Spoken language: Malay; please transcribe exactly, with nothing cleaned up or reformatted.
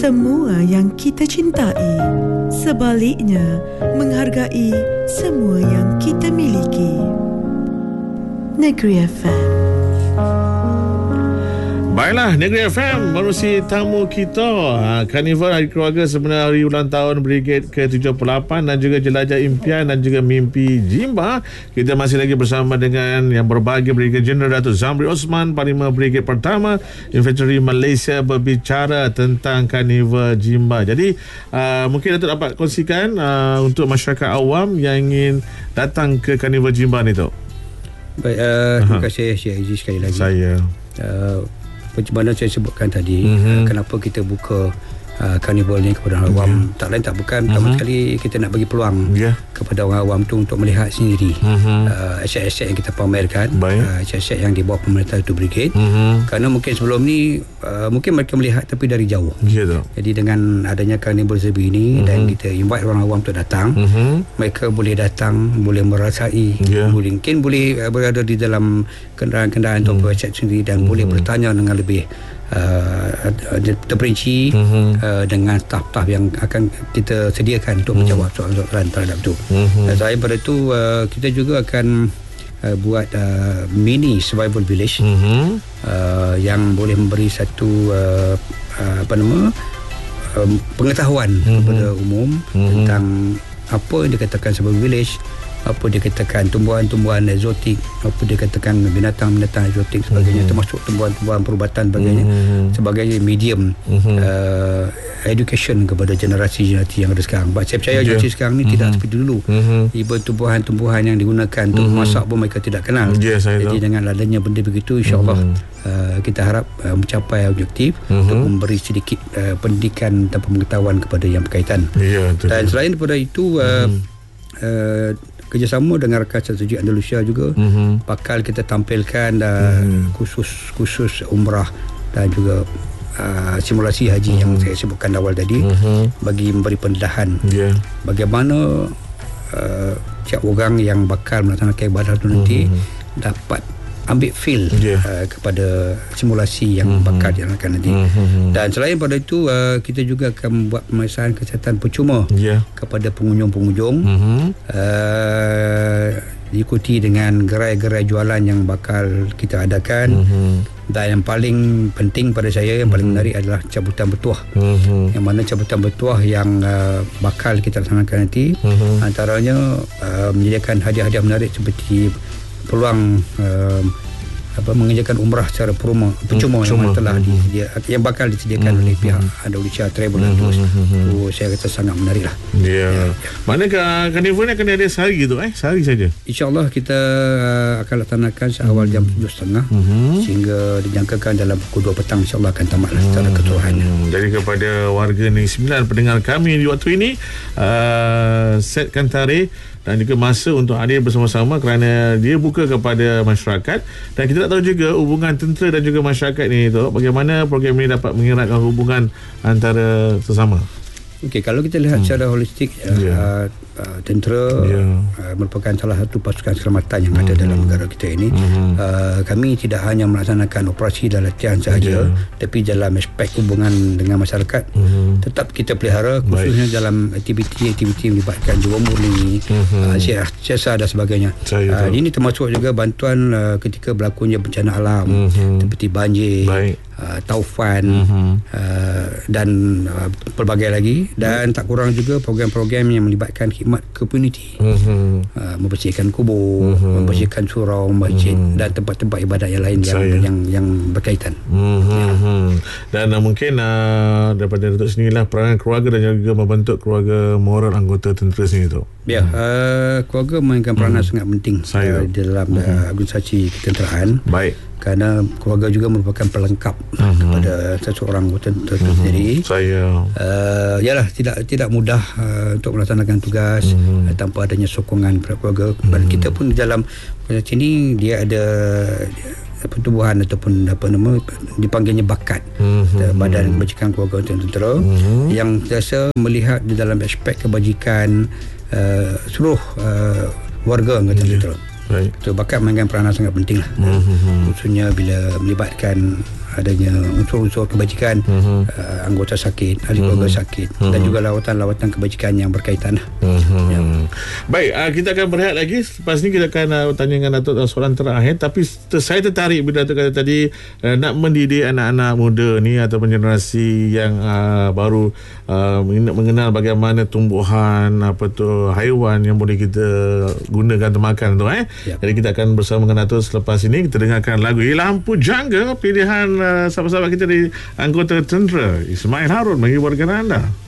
semua yang kita cintai. Sebaliknya, menghargai semua yang kita miliki. Negeri F M. Baiklah, Negeri F M menerusi tamu kita, ha, Karnival Hari Keluarga sebenar hari ulang tahun Brigade ke tujuh puluh lapan dan juga Jelajah Impian dan juga Mimpi Jimba. Kita masih lagi bersama dengan yang berbahagia Brigadier Jeneral Datuk Zamri Osman, Panglima Brigade Pertama Infanteri Malaysia, berbicara tentang Karnival Jimba. Jadi uh, mungkin Datuk dapat kongsikan uh, untuk masyarakat awam yang ingin datang ke Karnival Jimba ni, Tok. Baik, uh, terima kasih Syekh Aziz sekali lagi. Saya uh, Macam mana saya sebutkan tadi, mm-hmm. uh, kenapa kita buka uh, karnival ni kepada orang awam, yeah. tak lain tak bukan, pertama mm-hmm. sekali kita nak bagi peluang yeah. kepada orang awam tu untuk melihat sendiri mm-hmm. uh, aset-aset yang kita pamerkan, uh, aset-aset yang di bawah pemerintah itu Brigade, mm-hmm. kerana mungkin sebelum ni uh, mungkin mereka melihat tapi dari jauh, yeah, jadi dengan adanya karnival seperti ini, mm-hmm. dan kita invite orang awam untuk datang, mm-hmm. mereka boleh datang, boleh merasai, yeah. boleh, mungkin boleh uh, berada di dalam kenderaan-kenderaan mm-hmm. untuk aset sendiri dan mm-hmm. boleh bertanya dengan lebih Uh, terperinci mm-hmm. uh, dengan staf-staf yang akan kita sediakan untuk mm-hmm. menjawab soalan-soalan terhadap itu. Mm-hmm. Uh, selain pada itu, uh, kita juga akan uh, buat uh, mini survival village mm-hmm. uh, yang boleh memberi satu uh, uh, apa nama uh, pengetahuan mm-hmm. kepada umum mm-hmm. tentang apa yang dikatakan survival village, apa dia katakan tumbuhan-tumbuhan eksotik, apa dia katakan binatang-binatang eksotik sebagainya, mm-hmm. termasuk tumbuhan-tumbuhan perubatan sebagainya, mm-hmm. sebagai medium mm-hmm. uh, education kepada generasi-generasi yang ada sekarang. Sebab saya percaya yeah. generasi sekarang ni mm-hmm. tidak seperti dulu. Mm-hmm. Ibu tumbuhan-tumbuhan yang digunakan untuk mm-hmm. masak pun mereka tidak kenal. Yes, jadi dengan adanya benda begitu, insya-Allah mm-hmm. uh, kita harap uh, mencapai objektif mm-hmm. untuk memberi sedikit uh, pendidikan dan pengetahuan kepada yang berkaitan. Yeah, dan selain daripada itu, uh, mm-hmm. uh, kerjasama dengan rakan strategi Andalusia juga, mm-hmm. bakal kita tampilkan uh, mm-hmm. khusus-khusus umrah dan juga uh, simulasi haji mm-hmm. yang saya sebutkan awal tadi, mm-hmm. bagi memberi pendedahan yeah. bagaimana uh, setiap orang yang bakal melaksanakan ibadah itu nanti mm-hmm. dapat ambil feel yeah. uh, kepada simulasi yang mm-hmm. bakal dilaksanakan nanti. Mm-hmm. Dan selain pada itu, uh, kita juga akan membuat pemeriksaan kesihatan percuma yeah. kepada pengunjung-pengunjung, mm-hmm. uh, diikuti dengan gerai-gerai jualan yang bakal kita adakan. Mm-hmm. Dan yang paling penting pada saya, yang paling mm-hmm. menarik adalah cabutan bertuah, mm-hmm. yang mana cabutan bertuah yang uh, bakal kita laksanakan nanti, mm-hmm. antaranya uh, menyediakan hadiah-hadiah menarik seperti peluang uh, apa mengerjakan umrah secara percuma, percuma hmm, yang telah hmm. disedia, yang bakal disediakan hmm, oleh pihak Andalusia Travel and Tours. Hmm, itu saya kata sangat menarik lah. Ya. Yeah. Manakah karnival ni akan ada sehari gitu eh? Sehari saja. InsyaAllah kita uh, akan laksanakan seawal jam tujuh tiga puluh hmm. sehingga dijangkakan dalam pukul dua petang, insyaAllah akan tamatlah hmm. secara keseluruhannya. Jadi kepada warga Negeri Sembilan pendengar kami di waktu ini, uh, setkan tarikh dan juga masa untuk hadir bersama-sama kerana dia buka kepada masyarakat, dan kita tak tahu juga hubungan tentera dan juga masyarakat ni tu, bagaimana program ini dapat mengeratkan hubungan antara sesama. Okey, kalau kita lihat hmm. secara holistik, yeah. uh, uh, tentera yeah. uh, merupakan salah satu pasukan keselamatan yang hmm. ada dalam negara kita ini. Hmm. Uh, kami tidak hanya melaksanakan operasi dan latihan sahaja, yeah. tapi dalam aspek hubungan dengan masyarakat hmm. tetap kita pelihara, khususnya Baik. dalam aktiviti-aktiviti melibatkan jiwa murni, hmm. uh, siasat dan sebagainya. Uh, ini termasuk juga bantuan uh, ketika berlakunya bencana alam, hmm. seperti banjir, uh, taufan, hmm. uh, dan uh, pelbagai lagi. Dan tak kurang juga program-program yang melibatkan khidmat community, mm-hmm. uh, membersihkan kubur, mm-hmm. membersihkan surau, masjid, mm-hmm. dan tempat-tempat ibadat yang lain yang, yang yang berkaitan. Mm-hmm. Ya. Dan uh, mungkin uh, daripada Datuk sendirilah peranan keluarga dan juga membentuk keluarga moral anggota tentera sendiri tu. Ya, uh, keluarga memainkan peranan mm-hmm. sangat penting uh, dalam mm-hmm. uh, organisasi ketenteraan. Baik. Kerana keluarga juga merupakan pelengkap uh-huh. kepada seseorang anggota tentera uh-huh. sendiri. Saya uh, yalah tidak tidak mudah uh, untuk melaksanakan tugas uh-huh. uh, tanpa adanya sokongan daripada keluarga. Uh-huh. Dan kita pun dalam sini dia ada pertubuhan ataupun apa nama dipanggilnya bakat, uh-huh. Badan Kebajikan Keluarga untuk Tentera, uh-huh. yang biasa melihat di dalam aspek kebajikan uh, seluruh uh, warga anggota yeah. tentera. Right. So, bakat mainkan peranan sangat penting lah, mm-hmm. khususnya bila melibatkan adanya unsur-unsur kebajikan, uh-huh. uh, anggota sakit, ahli uh-huh. keluarga sakit, uh-huh. dan juga lawatan-lawatan kebajikan yang berkaitan. Uh-huh. Ya. Baik, uh, kita akan berehat lagi. Lepas ni kita akan uh, tanya dengan Datuk uh, soalan terakhir. Tapi ter- saya tertarik bila Datuk kata tadi uh, nak mendidik anak-anak muda ni ataupun generasi yang uh, baru uh, mengenal bagaimana tumbuhan, apa tu, haiwan yang boleh kita gunakan untuk makan tu eh. Yep. Jadi kita akan bersama dengan Datuk selepas ini. Kita dengarkan lagu Lampu Jangga, pilihan uh, sahabat-sahabat kita di anggota tentera Ismail Harun bagi warga anda.